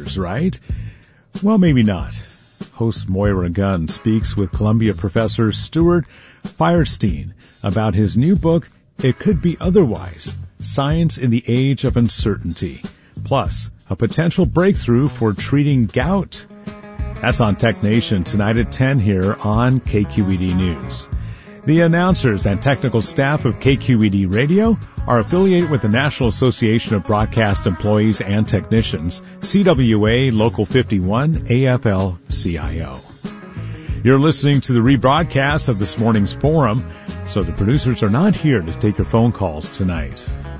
years, right? Well, maybe not. Host Moira Gunn speaks with Columbia professor Stuart Firestein about his new book, It Could Be Otherwise, Science in the Age of Uncertainty. Plus, a potential breakthrough for treating gout. That's on Tech Nation tonight at 10 here on KQED News. The announcers and technical staff of KQED Radio are affiliated with the National Association of Broadcast Employees and Technicians, CWA Local 51 AFL-CIO. You're listening to the rebroadcast of this morning's forum, so the producers are not here to take your phone calls tonight.